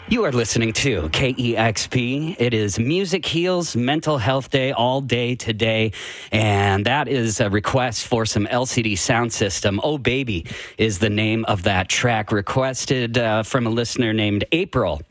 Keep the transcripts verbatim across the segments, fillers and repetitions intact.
You are listening to K E X P. It is Music Heals Mental Health Day all day today. And that is a request for some L C D sound system. Oh Baby is the name of that track, requested uh, from a listener named April.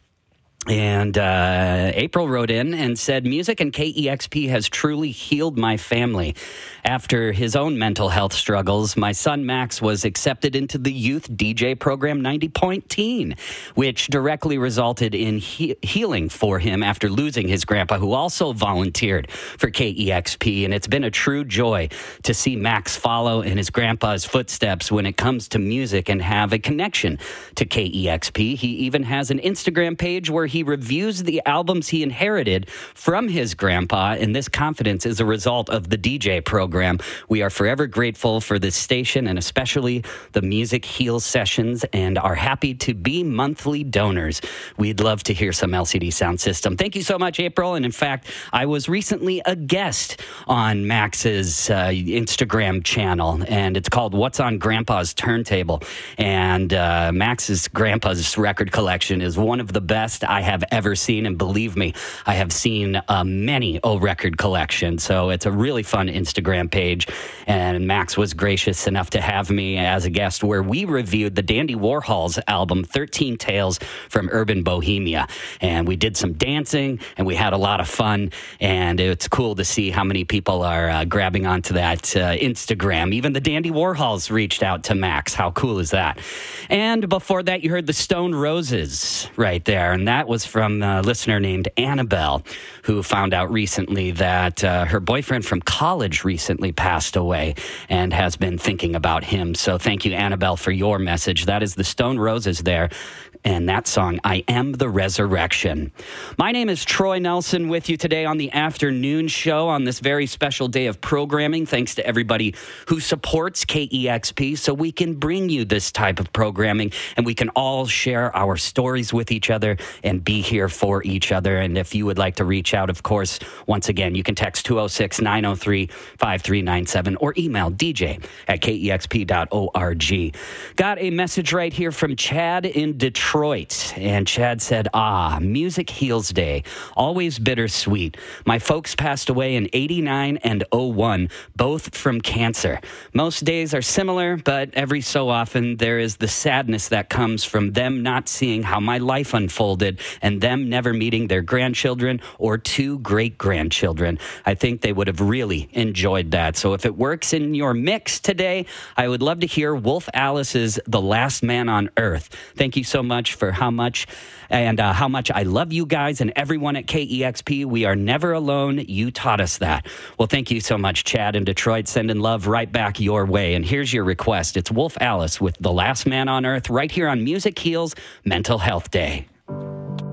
And uh, April wrote in and said, music and K E X P has truly healed my family. After his own mental health struggles, my son Max was accepted into the youth D J program ninety point Teen, which directly resulted in he- healing for him after losing his grandpa, who also volunteered for K E X P. And it's been a true joy to see Max follow in his grandpa's footsteps when it comes to music and have a connection to K E X P. He even has an Instagram page where he reviews the albums he inherited from his grandpa, and this confidence is a result of the D J program. We are forever grateful for this station and especially the Music Heals sessions, and are happy to be monthly donors. We'd love to hear some L C D sound system. Thank you so much, April. And in fact, I was recently a guest on Max's uh, Instagram channel, and it's called What's on Grandpa's Turntable. And uh, Max's grandpa's record collection is one of the best I have ever seen, and believe me, I have seen uh, many O record collections. So it's a really fun Instagram page, and Max was gracious enough to have me as a guest, where we reviewed the Dandy Warhol's album thirteen Tales from Urban Bohemia, and we did some dancing and we had a lot of fun. And it's cool to see how many people are uh, grabbing onto that uh, Instagram. Even the Dandy Warhols reached out to Max. How cool is that? And before that, you heard the Stone Roses right there, and that was from a listener named Annabelle, who found out recently that uh, her boyfriend from college recently passed away and has been thinking about him. So thank you, Annabelle, for your message. That is the Stone Roses there, and that song, I Am the Resurrection. My name is Troy Nelson, with you today on the afternoon show on this very special day of programming. Thanks to everybody who supports K E X P, so we can bring you this type of programming and we can all share our stories with each other and be here for each other. And if you would like to reach out, of course, once again, you can text two oh six, nine oh three, five three nine seven or email d j at k e x p dot org. Got a message right here from Chad in Detroit. And Chad said, ah, Music Heals Day, always bittersweet. My folks passed away in eighty-nine and oh one, both from cancer. Most days are similar, but every so often there is the sadness that comes from them not seeing how my life unfolded and them never meeting their grandchildren or two great-grandchildren. I think they would have really enjoyed that. So if it works in your mix today, I would love to hear Wolf Alice's The Last Man on Earth. Thank you so much for how much and uh, how much I love you guys and everyone at K E X P. We are never alone. You taught us that. Well, thank you so much, Chad in Detroit. Sending love right back your way. And here's your request. It's Wolf Alice with The Last Man on Earth right here on Music Heals Mental Health Day.